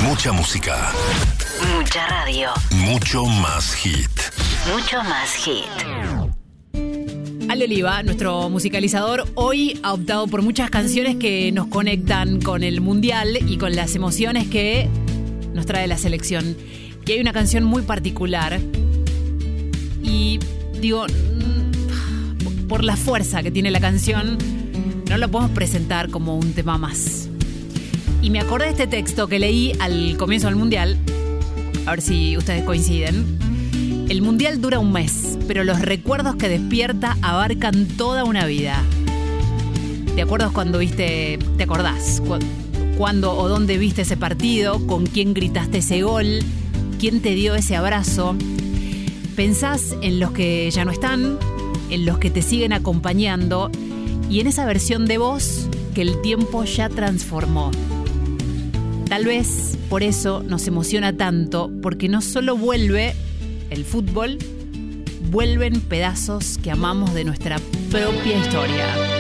Mucha música. Mucha radio. Mucho más hit. Mucho más hit. Ale Oliva, nuestro musicalizador, hoy ha optado por muchas canciones que nos conectan con el Mundial y con las emociones que nos trae la selección. Y hay una canción muy particular y digo, por la fuerza que tiene la canción, no lo podemos presentar como un tema más. Y me acordé de este texto que leí al comienzo del Mundial, a ver si ustedes coinciden. El Mundial dura un mes, pero los recuerdos que despierta abarcan toda una vida. ¿Te acordás cuando viste, te acordás? ¿Cuándo o dónde viste ese partido? ¿Con quién gritaste ese gol? ¿Quién te dio ese abrazo? Pensás en los que ya no están, en los que te siguen acompañando y en esa versión de vos que el tiempo ya transformó. Tal vez por eso nos emociona tanto, porque no solo vuelve el fútbol, vuelven pedazos que amamos de nuestra propia historia.